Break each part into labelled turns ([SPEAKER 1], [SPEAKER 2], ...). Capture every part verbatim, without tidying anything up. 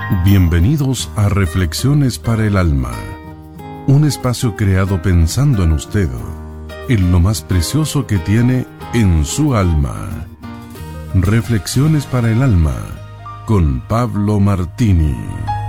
[SPEAKER 1] Bienvenidos a Reflexiones para el Alma, un espacio creado pensando en usted, en lo más precioso que tiene en su alma. Reflexiones para el Alma, con Pablo Martini.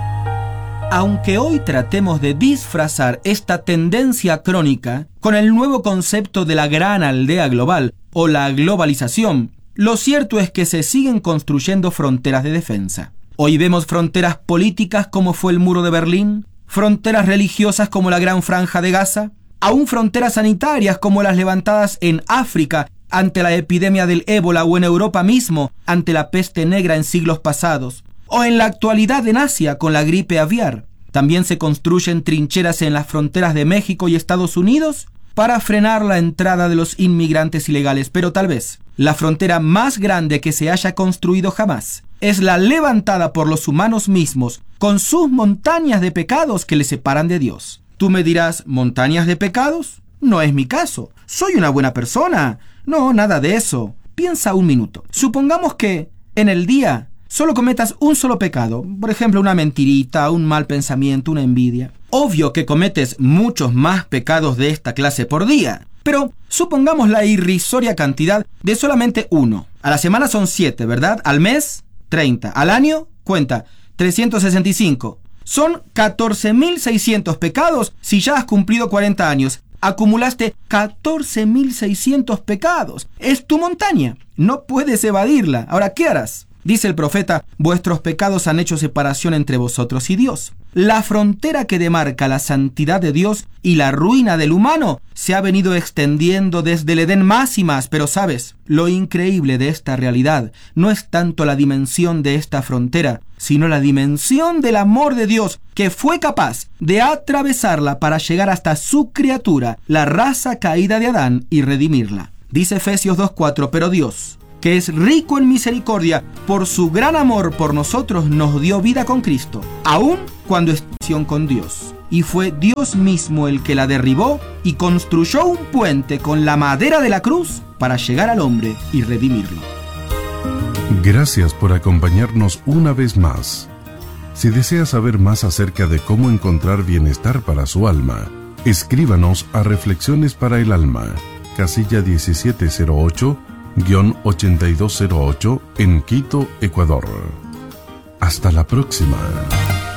[SPEAKER 2] Aunque hoy tratemos de disfrazar esta tendencia crónica con el nuevo concepto de la gran aldea global o la globalización, lo cierto es que se siguen construyendo fronteras de defensa. Hoy vemos fronteras políticas como fue el muro de Berlín, fronteras religiosas como la Gran Franja de Gaza, aún fronteras sanitarias como las levantadas en África ante la epidemia del ébola o en Europa mismo ante la peste negra en siglos pasados, o en la actualidad en Asia con la gripe aviar. También se construyen trincheras en las fronteras de México y Estados Unidos para frenar la entrada de los inmigrantes ilegales, pero tal vez la frontera más grande que se haya construido jamás es la levantada por los humanos mismos, con sus montañas de pecados que les separan de Dios. Tú me dirás, ¿montañas de pecados? No es mi caso. Soy una buena persona. No, nada de eso. Piensa un minuto. Supongamos que en el día solo cometas un solo pecado. Por ejemplo, una mentirita, un mal pensamiento, una envidia. Obvio que cometes muchos más pecados de esta clase por día. Pero supongamos la irrisoria cantidad de solamente uno. A la semana son siete, ¿verdad? Al mes, treinta. Al año, cuenta, trescientos sesenta y cinco. Son catorce mil seiscientos pecados si ya has cumplido cuarenta años. Acumulaste catorce mil seiscientos pecados. Es tu montaña. No puedes evadirla. Ahora, ¿qué harás? Dice el profeta, vuestros pecados han hecho separación entre vosotros y Dios. La frontera que demarca la santidad de Dios y la ruina del humano se ha venido extendiendo desde el Edén más y más, pero sabes, lo increíble de esta realidad no es tanto la dimensión de esta frontera, sino la dimensión del amor de Dios que fue capaz de atravesarla para llegar hasta su criatura, la raza caída de Adán, y redimirla. Dice Efesios dos cuatro, pero Dios, que es rico en misericordia, por su gran amor por nosotros nos dio vida con Cristo, aun cuando estación con Dios. Y fue Dios mismo el que la derribó y construyó un puente con la madera de la cruz para llegar al hombre y redimirlo.
[SPEAKER 1] Gracias por acompañarnos una vez más. Si desea saber más acerca de cómo encontrar bienestar para su alma, escríbanos a Reflexiones para el Alma, casilla diecisiete cero ocho, ochenta y dos cero ocho en Quito, Ecuador. Hasta la próxima.